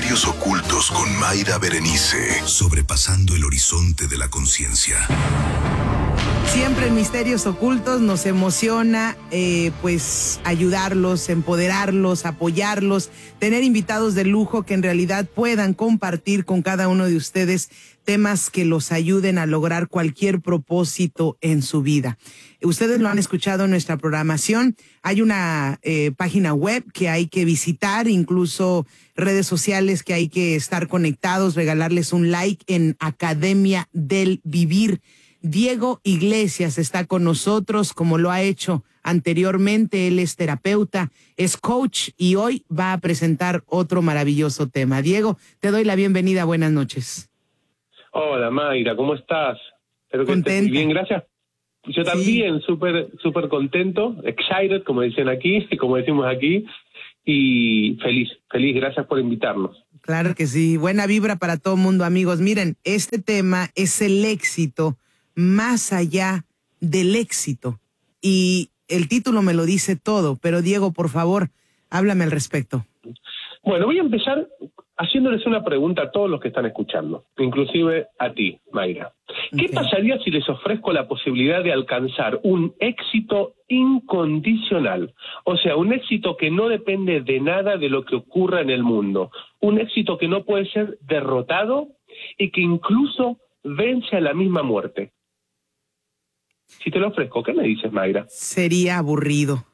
Misterios ocultos con Mayra Berenice, sobrepasando el horizonte de la conciencia. Siempre en Misterios Ocultos nos emociona pues ayudarlos, empoderarlos, apoyarlos, tener invitados de lujo que en realidad puedan compartir con cada uno de ustedes temas que los ayuden a lograr cualquier propósito en su vida. Ustedes lo han escuchado en nuestra programación. Hay una página web que hay que visitar, incluso redes sociales que hay que estar conectados, regalarles un like en Academia del Vivir. Diego Iglesias está con nosotros, como lo ha hecho anteriormente. Él es terapeuta, es coach y hoy va a presentar otro maravilloso tema. Diego, te doy la bienvenida. Buenas noches. Hola Mayra, ¿cómo estás? Espero que estés muy bien, gracias. Yo también, súper contento, excited, como dicen aquí, como decimos aquí, y feliz, gracias por invitarnos. Claro que sí, buena vibra para todo el mundo, amigos. Miren, este tema es el éxito más allá del éxito. Y el título me lo dice todo, pero Diego, por favor, háblame al respecto. Bueno, voy a empezar haciéndoles una pregunta a todos los que están escuchando, inclusive a ti, Mayra. ¿Qué pasaría si les ofrezco la posibilidad de alcanzar un éxito incondicional? O sea, un éxito que no depende de nada de lo que ocurra en el mundo. Un éxito que no puede ser derrotado y que incluso vence a la misma muerte. Si te lo ofrezco, ¿qué me dices, Mayra? Sería aburrido.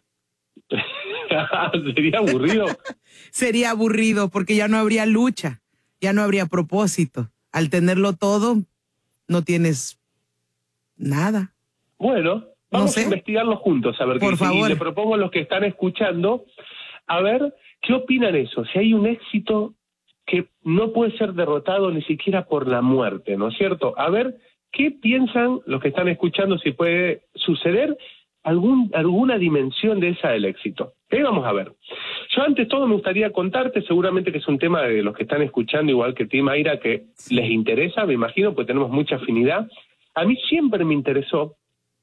¿Sería aburrido? Sería aburrido porque ya no habría lucha, ya no habría propósito. Al tenerlo todo, no tienes nada. Bueno, vamos a investigarlo juntos, a ver por favor. Y le propongo a los que están escuchando, a ver qué opinan eso. Si hay un éxito que no puede ser derrotado ni siquiera por la muerte, ¿no es cierto? A ver qué piensan los que están escuchando, si puede suceder alguna dimensión de esa del éxito. Vamos a ver. Yo antes todo me gustaría contarte, seguramente que es un tema de los que están escuchando, igual que ti, Mayra, que les interesa, me imagino, pues tenemos mucha afinidad. A mí siempre me interesó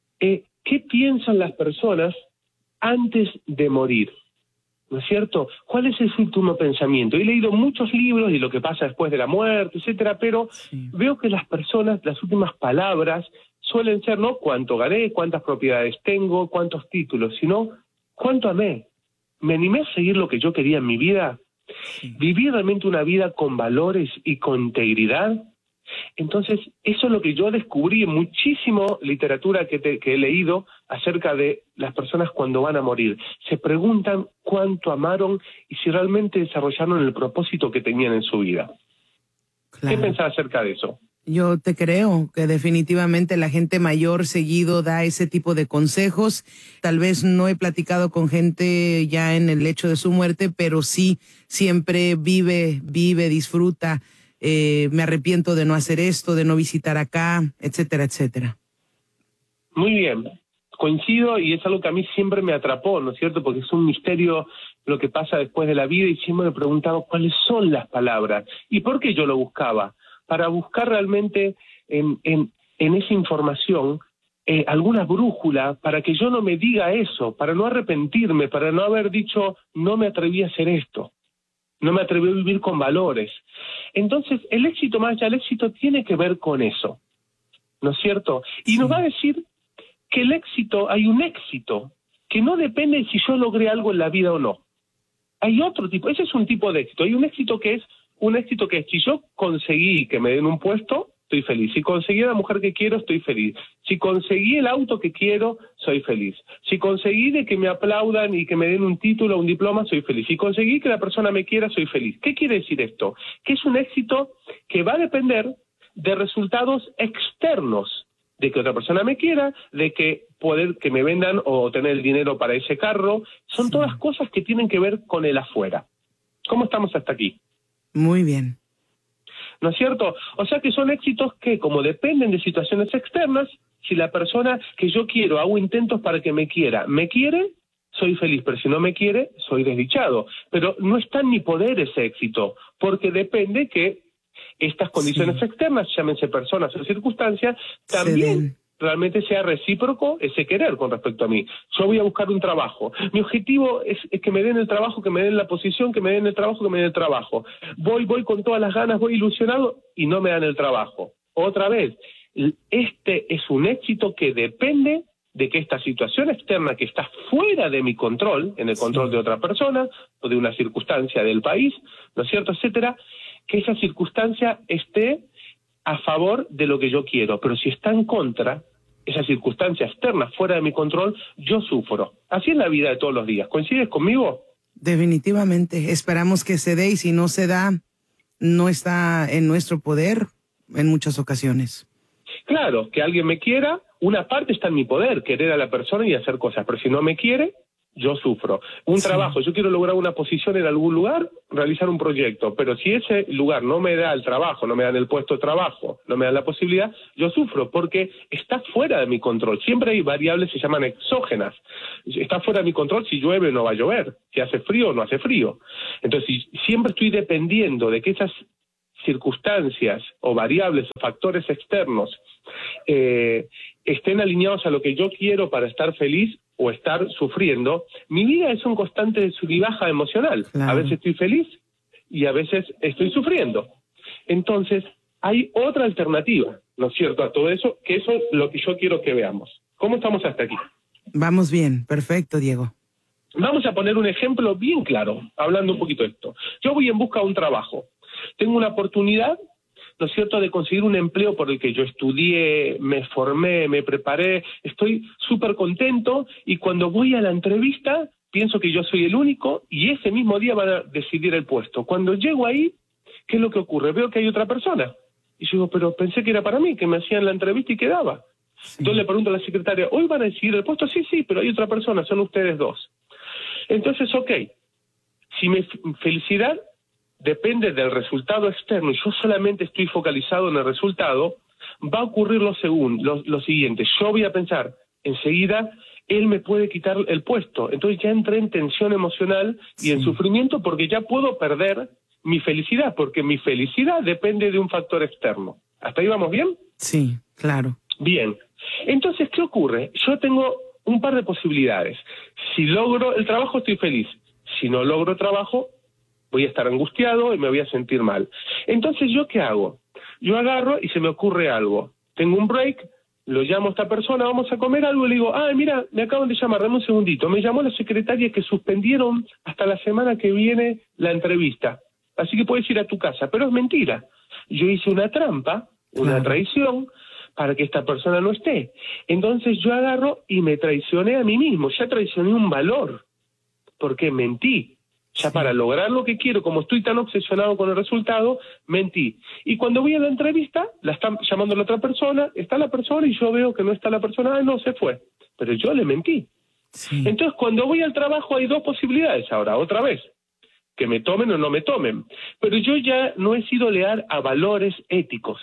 qué piensan las personas antes de morir, ¿no es cierto? ¿Cuál es su último pensamiento? He leído muchos libros y lo que pasa después de la muerte, etcétera, pero veo que las personas, las últimas palabras suelen ser no cuánto gané, cuántas propiedades tengo, cuántos títulos, sino cuánto amé. ¿Me animé a seguir lo que yo quería en mi vida? ¿Viví realmente una vida con valores y con integridad? Entonces, eso es lo que yo descubrí en muchísimo literatura que he leído acerca de las personas cuando van a morir. Se preguntan cuánto amaron y si realmente desarrollaron el propósito que tenían en su vida. Claro. ¿Qué pensás acerca de eso? Yo te creo que definitivamente la gente mayor seguido da ese tipo de consejos. Tal vez no he platicado con gente ya en el lecho de su muerte, pero sí siempre vive, disfruta. Me arrepiento de no hacer esto, de no visitar acá, etcétera, etcétera. Muy bien, coincido y es algo que a mí siempre me atrapó, ¿no es cierto? Porque es un misterio lo que pasa después de la vida y siempre me preguntaba cuáles son las palabras y por qué yo lo buscaba. Para buscar realmente en esa información alguna brújula para que yo no me diga eso, para no arrepentirme, para no haber dicho no me atreví a hacer esto, no me atreví a vivir con valores. Entonces el éxito más allá del éxito tiene que ver con eso, ¿no es cierto? Y nos va a decir que el éxito, hay un éxito que no depende de si yo logré algo en la vida o no. Hay otro tipo, ese es un tipo de éxito, hay un éxito que es si yo conseguí que me den un puesto, estoy feliz. Si conseguí a la mujer que quiero, estoy feliz. Si conseguí el auto que quiero, soy feliz. Si conseguí de que me aplaudan y que me den un título o un diploma, soy feliz. Si conseguí que la persona me quiera, soy feliz. ¿Qué quiere decir esto? Que es un éxito que va a depender de resultados externos, de que otra persona me quiera, de que poder que me vendan o tener el dinero para ese carro. Son todas cosas que tienen que ver con el afuera. ¿Cómo estamos hasta aquí? Muy bien. ¿No es cierto? O sea que son éxitos que, como dependen de situaciones externas, si la persona que yo quiero, hago intentos para que me quiera, me quiere, soy feliz, pero si no me quiere, soy desdichado. Pero no está en mi poder ese éxito, porque depende que estas condiciones externas, llámense personas o circunstancias, también realmente sea recíproco ese querer con respecto a mí. Yo voy a buscar un trabajo. Mi objetivo es que me den el trabajo, que me den la posición, que me den el trabajo, que me den el trabajo. Voy con todas las ganas, voy ilusionado y no me dan el trabajo. Otra vez, este es un éxito que depende de que esta situación externa que está fuera de mi control, en el control de otra persona o de una circunstancia del país, ¿no es cierto?, etcétera, que esa circunstancia esté a favor de lo que yo quiero, pero si está en contra, esa circunstancia externa fuera de mi control, yo sufro. Así es la vida de todos los días. ¿Coincides conmigo? Definitivamente. Esperamos que se dé y si no se da, no está en nuestro poder en muchas ocasiones. Claro, que alguien me quiera, una parte está en mi poder, querer a la persona y hacer cosas, pero si no me quiere, yo sufro. Un trabajo, yo quiero lograr una posición en algún lugar, realizar un proyecto, pero si ese lugar no me da el trabajo, no me dan el puesto de trabajo, no me dan la posibilidad, yo sufro porque está fuera de mi control. Siempre hay variables que se llaman exógenas. Está fuera de mi control si llueve o no va a llover, si hace frío o no hace frío. Entonces, siempre estoy dependiendo de que esas circunstancias o variables o factores externos estén alineados a lo que yo quiero para estar feliz o estar sufriendo. Mi vida es un constante sub y baja emocional. Claro. A veces estoy feliz y a veces estoy sufriendo. Entonces, hay otra alternativa, ¿no es cierto?, a todo eso, que eso es lo que yo quiero que veamos. ¿Cómo estamos hasta aquí? Vamos bien, perfecto, Diego. Vamos a poner un ejemplo bien claro, hablando un poquito de esto. Yo voy en busca de un trabajo. Tengo una oportunidad, ¿no es cierto?, de conseguir un empleo por el que yo estudié, me formé, me preparé, estoy súper contento y cuando voy a la entrevista pienso que yo soy el único y ese mismo día van a decidir el puesto. Cuando llego ahí, ¿qué es lo que ocurre? Veo que hay otra persona. Y yo digo, pero pensé que era para mí, que me hacían la entrevista y quedaba. Sí. Entonces le pregunto a la secretaria, ¿hoy van a decidir el puesto? Sí, pero hay otra persona, son ustedes dos. Entonces, ok, si mi felicidad depende del resultado externo y yo solamente estoy focalizado en el resultado, va a ocurrir lo siguiente. Yo voy a pensar, enseguida, él me puede quitar el puesto. Entonces ya entré en tensión emocional y en sufrimiento porque ya puedo perder mi felicidad, porque mi felicidad depende de un factor externo. ¿Hasta ahí vamos bien? Sí, claro. Bien. Entonces, ¿qué ocurre? Yo tengo un par de posibilidades. Si logro el trabajo, estoy feliz. Si no logro trabajo, voy a estar angustiado y me voy a sentir mal. Entonces, ¿yo qué hago? Yo agarro y se me ocurre algo. Tengo un break, lo llamo a esta persona, vamos a comer algo y le digo, mira, me acaban de llamar, dame un segundito. Me llamó la secretaria que suspendieron hasta la semana que viene la entrevista. Así que puedes ir a tu casa. Pero es mentira. Yo hice una trampa, una traición, para que esta persona no esté. Entonces yo agarro y me traicioné a mí mismo. Ya traicioné un valor, porque mentí. Ya para lograr lo que quiero, como estoy tan obsesionado con el resultado, mentí. Y cuando voy a la entrevista, la están llamando a la otra persona, está la persona y yo veo que no está la persona, no, se fue. Pero yo le mentí. Sí. Entonces, cuando voy al trabajo hay dos posibilidades ahora, otra vez, que me tomen o no me tomen. Pero yo ya no he sido leal a valores éticos.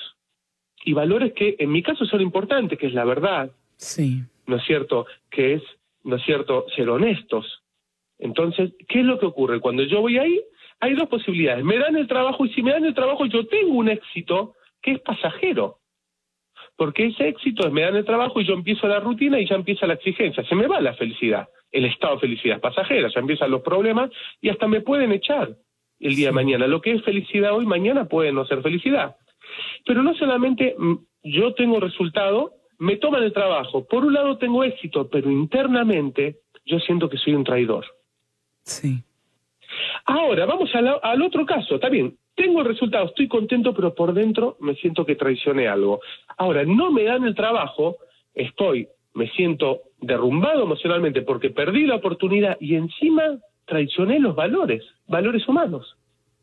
Y valores que en mi caso son importantes, que es la verdad, ¿no es cierto? Que es, ¿no es cierto?, ser honestos. Entonces, ¿qué es lo que ocurre? Cuando yo voy ahí, hay dos posibilidades. Me dan el trabajo y si me dan el trabajo yo tengo un éxito que es pasajero. Porque ese éxito es me dan el trabajo y yo empiezo la rutina y ya empieza la exigencia. Se me va la felicidad. El estado de felicidad es pasajera. Ya empiezan los problemas y hasta me pueden echar el día de mañana. Lo que es felicidad hoy, mañana puede no ser felicidad. Pero no solamente yo tengo resultado, me toman el trabajo. Por un lado tengo éxito, pero internamente yo siento que soy un traidor. Sí. Ahora, vamos al otro caso. Está bien, tengo el resultado, estoy contento, pero por dentro me siento que traicioné algo. Ahora, no me dan el trabajo, me siento derrumbado emocionalmente porque perdí la oportunidad y encima traicioné los valores humanos.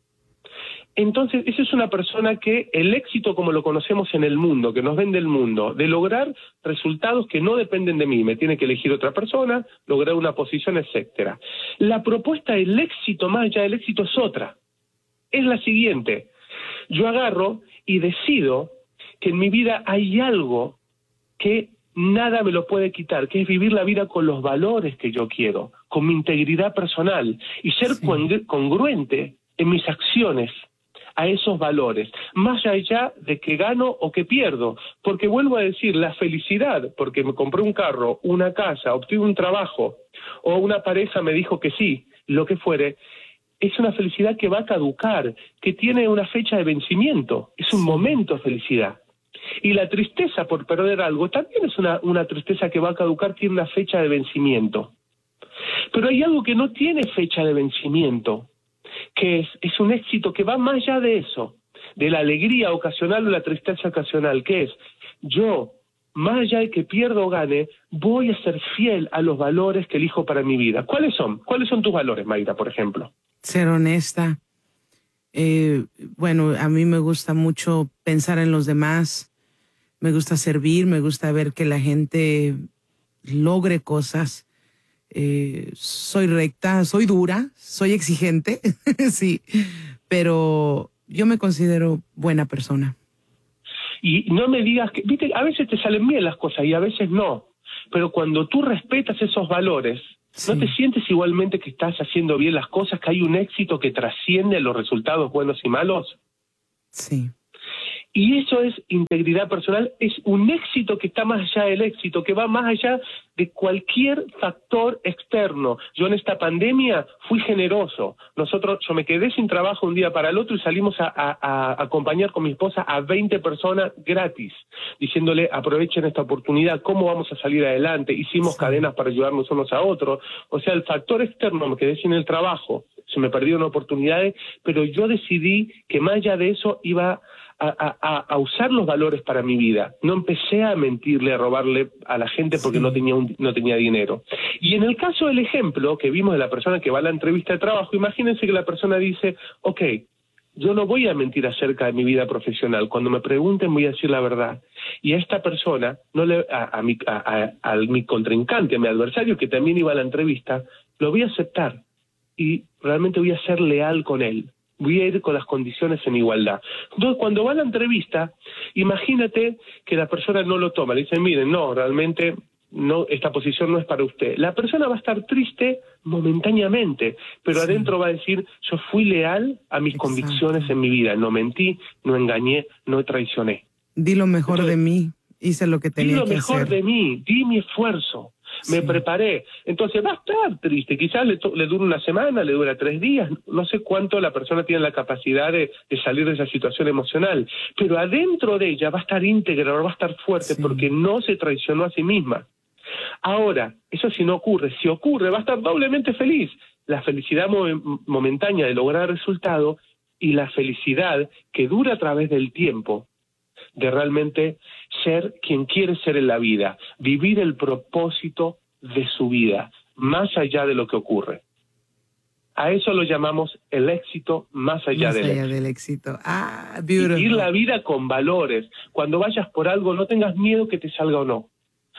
Entonces, esa es una persona que el éxito como lo conocemos en el mundo, que nos vende el mundo, de lograr resultados que no dependen de mí, me tiene que elegir otra persona, lograr una posición, etcétera. La propuesta del éxito más allá del éxito es otra. Es la siguiente. Yo agarro y decido que en mi vida hay algo que nada me lo puede quitar, que es vivir la vida con los valores que yo quiero, con mi integridad personal y ser congruente en mis acciones. a esos valores, más allá de que gano o que pierdo, porque vuelvo a decir, la felicidad, porque me compré un carro, una casa, obtuve un trabajo, o una pareja me dijo que sí, lo que fuere, es una felicidad que va a caducar, que tiene una fecha de vencimiento, es un momento de felicidad. Y la tristeza por perder algo también es una tristeza que va a caducar, tiene una fecha de vencimiento. Pero hay algo que no tiene fecha de vencimiento, que es un éxito que va más allá de eso, de la alegría ocasional o la tristeza ocasional, que es yo, más allá de que pierdo o gane, voy a ser fiel a los valores que elijo para mi vida. ¿Cuáles son? ¿Cuáles son tus valores, Mayra, por ejemplo? Ser honesta. Bueno, a mí me gusta mucho pensar en los demás, me gusta servir, me gusta ver que la gente logre cosas. Soy recta, soy dura, soy exigente, sí, pero yo me considero buena persona. Y no me digas que, viste, a veces te salen bien las cosas y a veces no, pero cuando tú respetas esos valores, ¿no te sientes igualmente que estás haciendo bien las cosas, que hay un éxito que trasciende los resultados buenos y malos? Sí. Y eso es integridad personal, es un éxito que está más allá del éxito, que va más allá de cualquier factor externo. Yo en esta pandemia fui generoso. Yo me quedé sin trabajo un día para el otro y salimos a acompañar con mi esposa a 20 personas gratis, diciéndole aprovechen esta oportunidad, ¿cómo vamos a salir adelante? Hicimos cadenas para ayudarnos unos a otros. O sea, el factor externo, me quedé sin el trabajo, se me perdieron oportunidades, pero yo decidí que más allá de eso iba a usar los valores para mi vida. No empecé a mentirle, a robarle a la gente porque no tenía dinero. Y en el caso del ejemplo que vimos de la persona que va a la entrevista de trabajo, imagínense que la persona dice, ok, yo no voy a mentir acerca de mi vida profesional. Cuando me pregunten voy a decir la verdad. Y a esta persona, a mi contrincante, a mi adversario que también iba a la entrevista, lo voy a aceptar y realmente voy a ser leal con él. Voy a ir con las condiciones en igualdad. Entonces, cuando va a la entrevista, imagínate que la persona no lo toma. Le dicen, miren, no, realmente no, esta posición no es para usted. La persona va a estar triste momentáneamente, pero adentro va a decir, yo fui leal a mis convicciones en mi vida. No mentí, no engañé, no traicioné. Di lo mejor de mí, hice lo que tenía que hacer. Di lo mejor de mí, di mi esfuerzo. Me preparé. Entonces va a estar triste, quizás le dure una semana, le dura 3 días, no sé cuánto la persona tiene la capacidad de salir de esa situación emocional, pero adentro de ella va a estar íntegra, va a estar fuerte porque no se traicionó a sí misma. Ahora, eso si no ocurre, si ocurre va a estar doblemente feliz, la felicidad momentánea de lograr el resultado y la felicidad que dura a través del tiempo, de realmente ser quien quiere ser en la vida, vivir el propósito de su vida, más allá de lo que ocurre. A eso lo llamamos el éxito más allá del éxito. Ah, beautiful. Vivir la vida con valores. Cuando vayas por algo, no tengas miedo que te salga o no.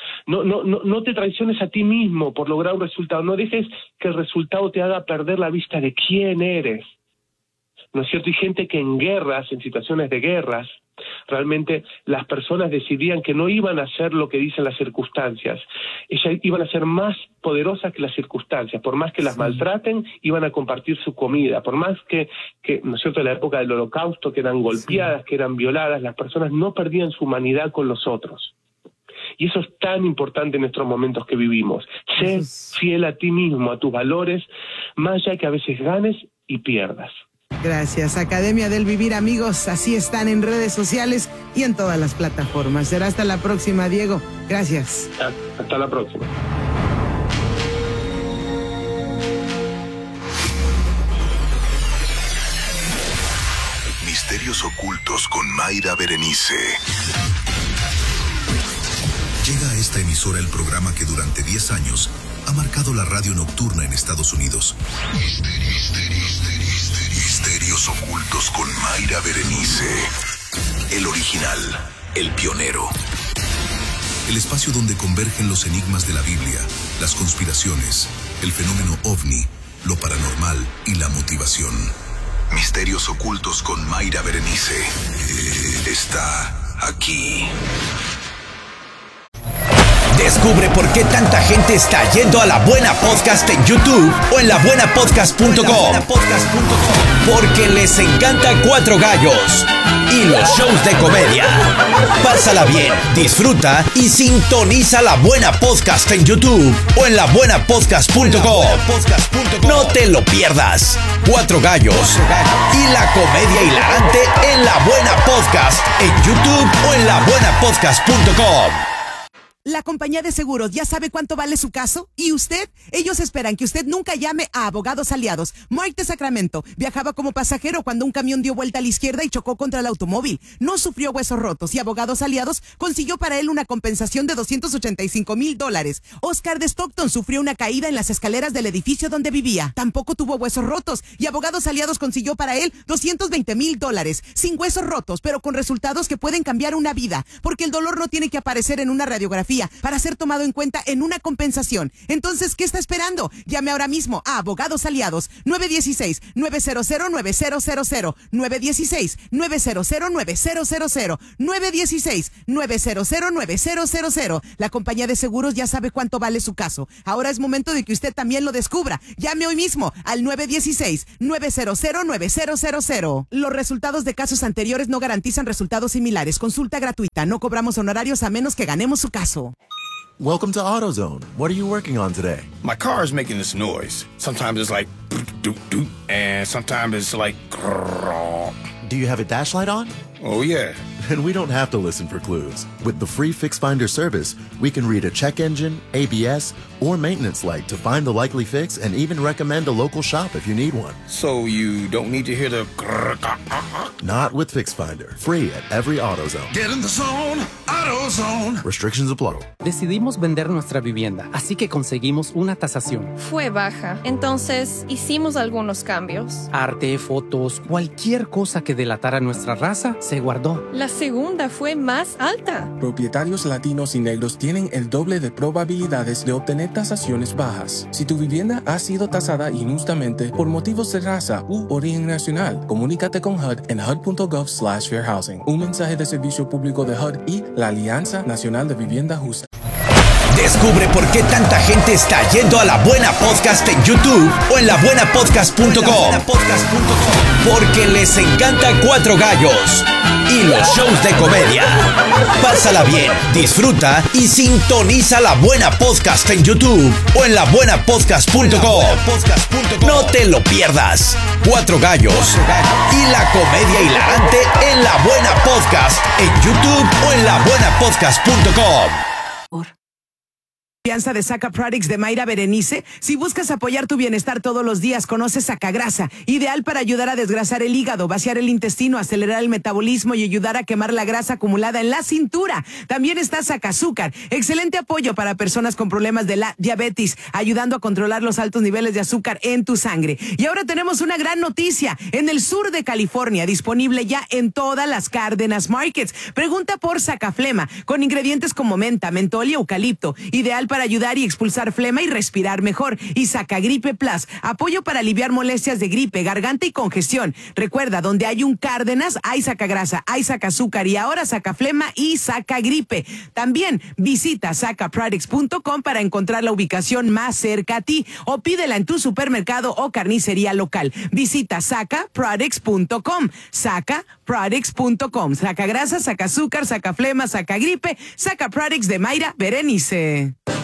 No te traiciones a ti mismo por lograr un resultado. No dejes que el resultado te haga perder la vista de quién eres. ¿No es cierto? Hay gente que en guerras, en situaciones de guerras, realmente las personas decidían que no iban a hacer lo que dicen las circunstancias. Ellas iban a ser más poderosas que las circunstancias. Por más que las maltraten, iban a compartir su comida. Por más que ¿no es cierto?, en la época del Holocausto, que eran golpeadas, que eran violadas, las personas no perdían su humanidad con los otros. Y eso es tan importante en nuestros momentos que vivimos. Sé fiel a ti mismo, a tus valores, más allá que a veces ganes y pierdas. Gracias. Academia del Vivir, amigos. Así están en redes sociales y en todas las plataformas. Será hasta la próxima, Diego. Gracias. Hasta la próxima. Misterios ocultos con Mayra Berenice. Llega a esta emisora el programa que durante 10 años ha marcado la radio nocturna en Estados Unidos. Misterios ocultos con Mayra Berenice. El original, el pionero. El espacio donde convergen los enigmas de la Biblia, las conspiraciones, el fenómeno ovni, lo paranormal y la motivación. Misterios ocultos con Mayra Berenice. Está aquí. Descubre por qué tanta gente está yendo a La Buena Podcast en YouTube o en labuenapodcast.com. Porque les encanta Cuatro Gallos y los shows de comedia. Pásala bien, disfruta y sintoniza La Buena Podcast en YouTube o en labuenapodcast.com. No te lo pierdas. Cuatro Gallos y la comedia hilarante en La Buena Podcast en YouTube o en labuenapodcast.com. La compañía de seguros ya sabe cuánto vale su caso. ¿Y usted? Ellos esperan que usted nunca llame a Abogados Aliados. Mark de Sacramento viajaba como pasajero cuando un camión dio vuelta a la izquierda y chocó contra el automóvil. No sufrió huesos rotos y Abogados Aliados consiguió para él una compensación de $285,000. Oscar de Stockton sufrió una caída en las escaleras del edificio donde vivía. Tampoco tuvo huesos rotos y Abogados Aliados consiguió para él $220,000. Sin huesos rotos, pero con resultados que pueden cambiar una vida, porque el dolor no tiene que aparecer en una radiografía para ser tomado en cuenta en una compensación. Entonces, ¿qué está esperando? Llame ahora mismo a Abogados Aliados. 916-900-9000. 916-900-9000. 916-900-9000. La compañía de seguros ya sabe cuánto vale su caso. Ahora es momento de que usted también lo descubra. Llame hoy mismo al 916-900-9000. Los resultados de casos anteriores no garantizan resultados similares. Consulta gratuita. No cobramos honorarios a menos que ganemos su caso. Welcome to AutoZone. What are you working on today? My car is making this noise. Sometimes it's like doot doot, and sometimes it's like grrrr. Do you have a dash light on? Oh yeah. And we don't have to listen for clues. With the free Fix Finder service, we can read a check engine, ABS, or maintenance light to find the likely fix and even recommend a local shop if you need one. So you don't need to hear the grrrr. Not with Fix Finder. Free at every AutoZone. Get in the zone, AutoZone. Restrictions apply. Decidimos vender nuestra vivienda, así que conseguimos una tasación. Fue baja, entonces hicimos algunos cambios. Arte, fotos, cualquier cosa que delatara nuestra raza se guardó. La segunda fue más alta. Propietarios latinos y negros tienen el doble de probabilidades de obtener tasaciones bajas. Si tu vivienda ha sido tasada injustamente por motivos de raza u origen nacional, comunícate con HUD en hud.gov/fair housing. Un mensaje de servicio público de HUD y la Alianza Nacional de Vivienda Justa. Descubre por qué tanta gente está yendo a La Buena Podcast en YouTube o en labuenapodcast.com. Porque les encanta Cuatro Gallos y los shows de comedia. Pásala bien, disfruta y sintoniza La Buena Podcast en YouTube o en labuenapodcast.com. No te lo pierdas. Cuatro Gallos y la comedia hilarante en La Buena Podcast en YouTube o en labuenapodcast.com. Confianza de Saca Products de Mayra Berenice. Si buscas apoyar tu bienestar todos los días, conoce Sacagrasa, ideal para ayudar a desgrasar el hígado, vaciar el intestino, acelerar el metabolismo y ayudar a quemar la grasa acumulada en la cintura. También está Sacazúcar, excelente apoyo para personas con problemas de la diabetes, ayudando a controlar los altos niveles de azúcar en tu sangre. Y ahora tenemos una gran noticia, en el sur de California, disponible ya en todas las Cárdenas Markets. Pregunta por Sacaflema, con ingredientes como menta, mentol y eucalipto, ideal para ayudar y expulsar flema y respirar mejor. Y Sacagripe Plus, apoyo para aliviar molestias de gripe, garganta y congestión. Recuerda, donde hay un Cárdenas, hay Sacagrasa, hay Sacazúcar y ahora Sacaflema y Sacagripe. También visita sacaproducts.com para encontrar la ubicación más cerca a ti o pídela en tu supermercado o carnicería local. Visita sacaproducts.com, sacaproducts.com. Sacagrasa, Sacazúcar, Sacaflema, Sacagripe, Sacaproducts de Mayra Berenice.